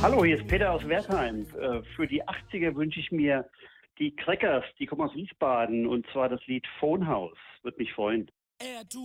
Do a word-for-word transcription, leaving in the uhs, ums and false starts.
Hallo, hier ist Peter aus Wertheim. Äh, Für die achtziger wünsche ich mir die Crackers, die kommen aus Wiesbaden, und zwar das Lied Phone House. Würde mich freuen. Er, du